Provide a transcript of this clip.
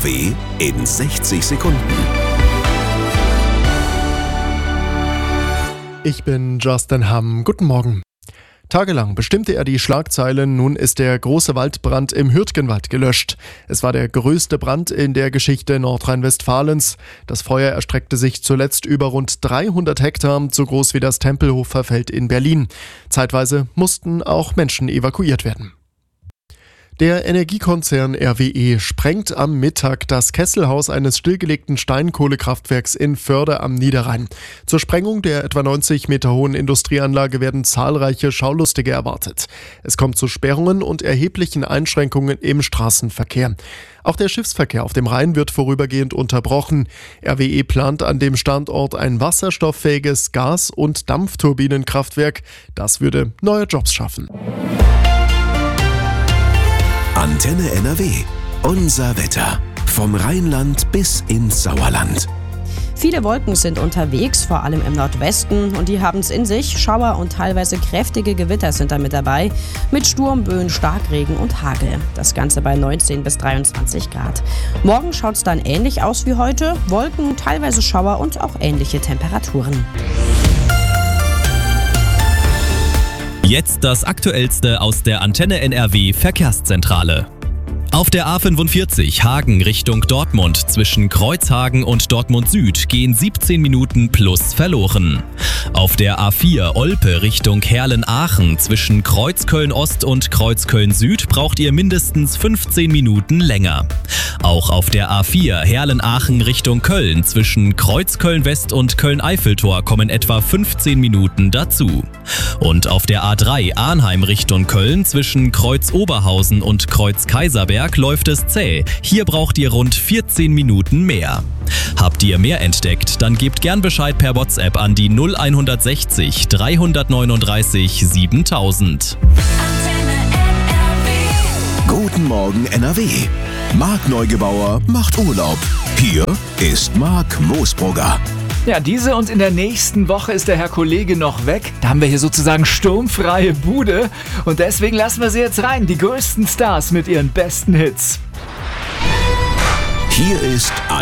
NRW in 60 Sekunden. Ich bin Justin Hamm. Guten Morgen. Tagelang bestimmte er die Schlagzeilen, nun ist der große Waldbrand im Hürtgenwald gelöscht. Es war der größte Brand in der Geschichte Nordrhein-Westfalens. Das Feuer erstreckte sich zuletzt über rund 300 Hektar, so groß wie das Tempelhofer Feld in Berlin. Zeitweise mussten auch Menschen evakuiert werden. Der Energiekonzern RWE sprengt am Mittag das Kesselhaus eines stillgelegten Steinkohlekraftwerks in Förde am Niederrhein. Zur Sprengung der etwa 90 Meter hohen Industrieanlage werden zahlreiche Schaulustige erwartet. Es kommt zu Sperrungen und erheblichen Einschränkungen im Straßenverkehr. Auch der Schiffsverkehr auf dem Rhein wird vorübergehend unterbrochen. RWE plant an dem Standort ein wasserstofffähiges Gas- und Dampfturbinenkraftwerk. Das würde neue Jobs schaffen. Antenne NRW. Unser Wetter. Vom Rheinland bis ins Sauerland. Viele Wolken sind unterwegs, vor allem im Nordwesten, und die haben es in sich. Schauer und teilweise kräftige Gewitter sind da mit dabei, mit Sturmböen, Starkregen und Hagel. Das Ganze bei 19 bis 23 Grad. Morgen schaut es dann ähnlich aus wie heute. Wolken, teilweise Schauer und auch ähnliche Temperaturen. Jetzt das Aktuellste aus der Antenne NRW Verkehrszentrale. Auf der A45 Hagen Richtung Dortmund zwischen Kreuzhagen und Dortmund Süd gehen 17 Minuten plus verloren. Auf der A4 Olpe Richtung Herlen-Aachen zwischen Kreuzköln Ost und Kreuzköln Süd braucht ihr mindestens 15 Minuten länger. Auch auf der A4 Herlen-Aachen Richtung Köln zwischen Kreuzköln West und Köln-Eiffeltor kommen etwa 15 Minuten dazu. Und auf der A3 Arnheim Richtung Köln zwischen Kreuz-Oberhausen und Kreuz-Kaiserberg läuft es zäh. Hier braucht ihr rund 14 Minuten mehr. Habt ihr mehr entdeckt, dann gebt gern Bescheid per WhatsApp an die 0160 339 7000. Guten Morgen NRW. Marc Neugebauer macht Urlaub. Hier ist Marc Moosbrugger. Ja, diese und in der nächsten Woche ist der Herr Kollege noch weg. Da haben wir hier sozusagen sturmfreie Bude. Und deswegen lassen wir sie jetzt rein. Die größten Stars mit ihren besten Hits. Hier ist